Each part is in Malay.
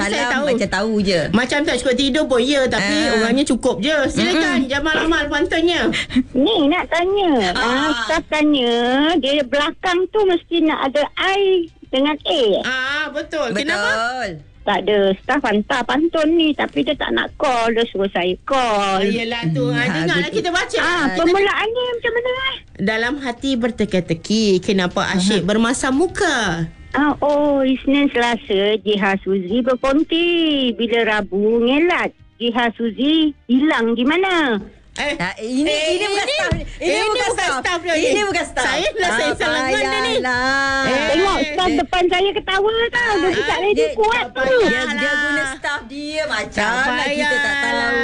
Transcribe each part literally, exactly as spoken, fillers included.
saya tahu. Macam tahu je. Macam tak cukup tidur pun ya, tapi Ah. orangnya cukup je. Silakan mm-hmm. Jamal Amal pantunnya. Ni nak tanya. Ah. Ah, staff tanya, dia belakang tu mesti nak ada I dengan A. Ah, betul. Betul. Kenapa? Tak ada. Staff hantar pantun ni, tapi dia tak nak call. Dia suruh saya Oh, call. yelah tu. Ha, Hmm, dengarlah betul. kita baca. Ah, permulaannya macam mana? eh? Dalam hati berteka-teki, kenapa asyik bermasam muka? Ah, oh, Isnin Selasa, Jiha Suzi berkonti. Bila Rabu, ngelat. Jiha Suzi hilang di mana? Eh, Ha, ini, Eh, ini bukan ini- staff. Ini, ini bukan bukan staff. staff dia ni. Ini bukan staff. Saya lah, saya salah Ah, mana ni? yalah. Eh, Tengok staff depan saya ketawa tau. Dia cakap lagi dia- kuat tak tu. payah. Dia, dia Alah. guna staff dia macam Tak mana kita tak payah. tahu.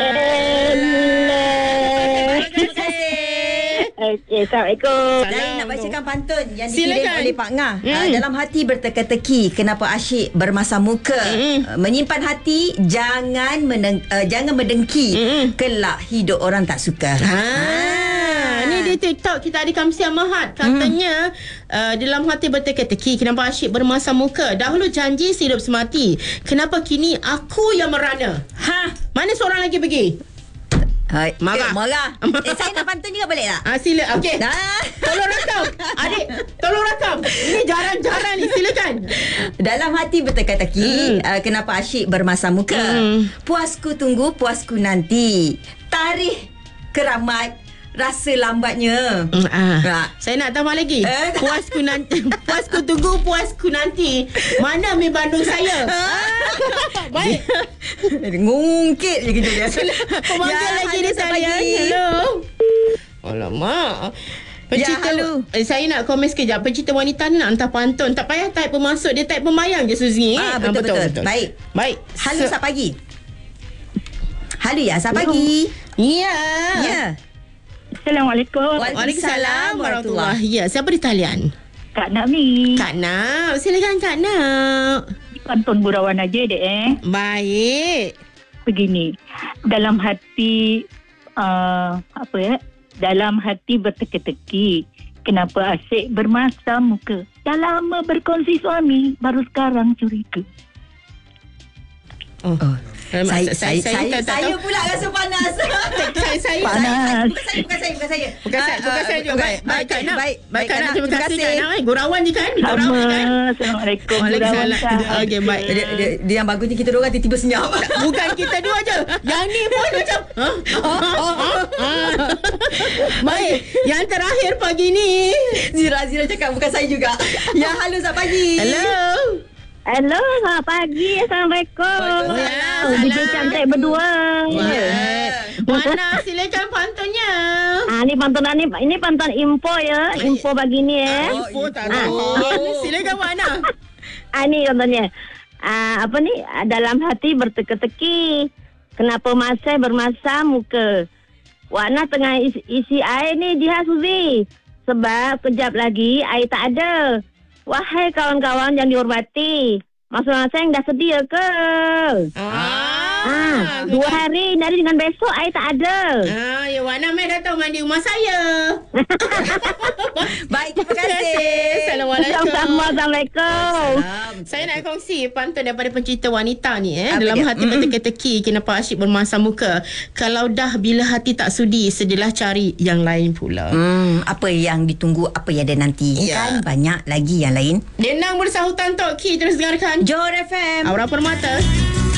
Eh, terima kasih. Okey, Assalamualaikum. Saya Salam. nak bacakan pantun yang Silakan. dikirim oleh Pak Ngah. Hmm. Uh, dalam hati berteka-teki, kenapa asyik bermasam muka? Hmm. Uh, menyimpan hati, jangan meneng, uh, jangan mendengki. Hmm. Kelak hidup orang tak suka. Ha, ni di TikTok kita ada Kamsia Mahat katanya uh, dalam hati berteka-teki, kenapa asyik bermasam muka? Dahulu janji sehidup semati, kenapa kini aku yang merana? Ha, Mana seorang lagi pergi? Hai, Marah. Eh, marah. Eh, saya nak pantun juga boleh tak? Ah, sila. Okey. Dah. Tolong rakam. Adik, tolong rakam. Ini jarang-jarang ni, silakan. Dalam hati berteka-teki, uh, kenapa asyik bermasam muka? Hmm. Puasku tunggu, puasku nanti. Tarikh keramat, rasa lambatnya. Mm, ah. Ha. Saya nak tambah lagi. Eh, tak. Puasku nanti, puasku tunggu, puasku nanti. Mana mi Bandung saya? Baik. Ngungkit je gitu dia. Pemanggil Ya, lagi halo, di selamat talian. pagi. Hello. Alamak. Pencipta, Ya, halo. eh, saya nak komen sekejap. Pencipta wanita ni nak hantar pantun. Tak payah type pemasuk. Dia type pemayang je, Suzy. Ah, betul, betul. Baik. Baik. Halo, So- selamat pagi. Halo ya, selamat pagi. Ya. Ya. Assalamualaikum. Waalaikumsalam warahmatullahi. Ya, siapa di talian? Kak Nakmi. Kak Nak. Silakan Kak Nak. Pantun burawan aja dek eh. Baik. Begini. Dalam hati uh, apa ya? Dalam hati berteka-teki. Kenapa asyik bermasam muka? Dah lama berkongsi suami, baru sekarang curiga. Oh. Oh. Saya, Saya, saya, saya, tak- tak saya tahu. pula rasa panas. Saya, saya, Panas. Bukan saya, bukan saya, bukan saya. Bukan saya, Ah, bukan ah, saya juga. Baik, baik, Kak Nak. Baik, Baik, Kak Nak. Terima Terima kasih, kasih. Kak Nak. Gurauan je kan? Sama. Gurauan je kan? Assalamualaikum. Waalaikumsalam. Burawan. Okey, baik. Dia, dia, dia yang bagusnya kita orang tiba-tiba senyap. Bukan kita dua je. Yang ni pun macam ha? Ha? Ha? Baik. Yang terakhir pagi ni. Zira, Zira cakap bukan saya juga. Ya, halo, selamat pagi. Hello. Hello, selamat pagi. Assalamualaikum. Waalaikumsalam. Oh, D J cantik berdua. Baik. Mana silakan pantunnya. Ah, ni pantun ni, ini pantun info ya. Info pagi ni eh. Info tak Ah. tahu. Silakan mana. Ah, ni contohnya. Ah, apa ni? Ah, dalam hati berteka-teki. Kenapa masai bermasam muka? Warna tengah isi, isi air ni Jiha Suzi. Sebab kejap lagi air tak ada. Wahai kawan-kawan yang dihormati. Masing-masing dah sedia ke? Ah. Ah, dua hari dari dengan besok air tak ada. Ah, ya Wana Mai datang mandi rumah saya. Baik, terima kasih. Assalamualaikum. Sama-sama. Assalamualaikum. Salam. Saya nak kongsi pantun daripada pencipta wanita ni eh. Apa Dalam dia? hati berteka-teki, kenapa asyik bermasam muka? Kalau dah bila hati tak sudi, sedilah cari yang lain pula. Hmm, apa yang ditunggu, apa yang ada nanti. Ya. Kan banyak lagi yang lain. Denang bersahutan Tok Ki, terus dengarkan Johor F M. Aura Permata.